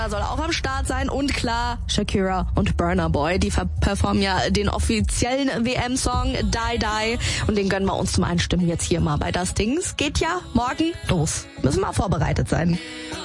soll auch am Start sein und klar Shakira und Burna Boy, die performen ja den offiziellen WM-Song Die Die und den gönnen wir uns zum Einstimmen jetzt hier mal bei Das Dings. Geht ja morgen los. Müssen wir vorbereitet sein.